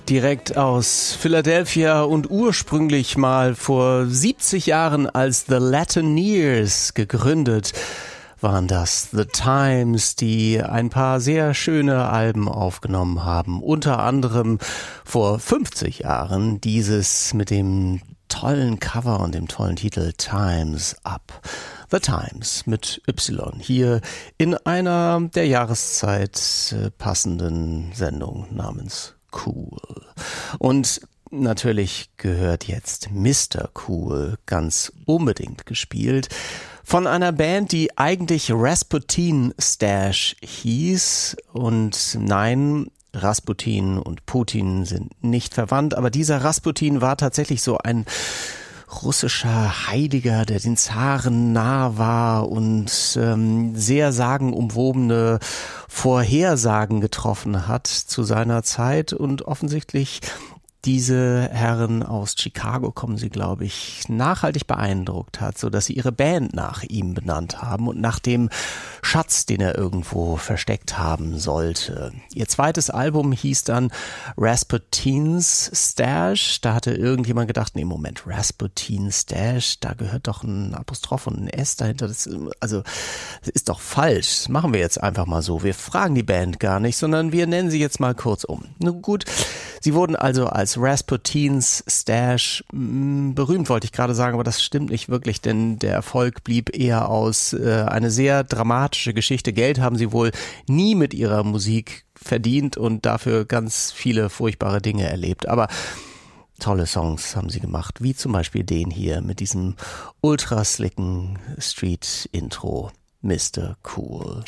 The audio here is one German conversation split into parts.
Direkt aus Philadelphia und ursprünglich mal vor 70 Jahren als The Latineers gegründet, waren das The Times, die ein paar sehr schöne Alben aufgenommen haben. Unter anderem vor 50 Jahren dieses mit dem tollen Cover und dem tollen Titel Time's Up. The Times mit Y hier in einer der Jahreszeit passenden Sendung namens Cool. Und natürlich gehört jetzt Mr. Cool ganz unbedingt gespielt von einer Band, die eigentlich Rasputin Stash hieß. Und nein, Rasputin und Putin sind nicht verwandt, aber dieser Rasputin war tatsächlich so ein russischer Heiliger, der den Zaren nah war und sehr sagenumwobene Vorhersagen getroffen hat zu seiner Zeit und offensichtlich diese Herren aus Chicago, kommen sie, glaube ich, nachhaltig beeindruckt hat, so dass sie ihre Band nach ihm benannt haben und nach dem Schatz, den er irgendwo versteckt haben sollte. Ihr zweites Album hieß dann Rasputin's Stash. Da hatte irgendjemand gedacht, nee, Moment, Rasputin Stash, da gehört doch ein Apostroph und ein S dahinter. Das ist doch falsch. Das machen wir jetzt einfach mal so. Wir fragen die Band gar nicht, sondern wir nennen sie jetzt mal kurz um. Nun gut, sie wurden also als Rasputin's Stash berühmt, wollte ich gerade sagen, aber das stimmt nicht wirklich, denn der Erfolg blieb eher aus. Eine sehr dramatische Geschichte. Geld haben sie wohl nie mit ihrer Musik verdient und dafür ganz viele furchtbare Dinge erlebt. Aber tolle Songs haben sie gemacht, wie zum Beispiel den hier mit diesem ultra-slicken Street-Intro, Mr. Cool.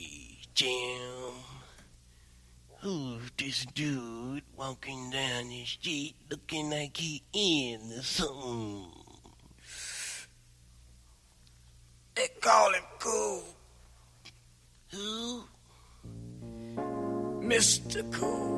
Who's this dude walking down the street looking like he in the sun? They call him Cool. Who? Mr. Cool.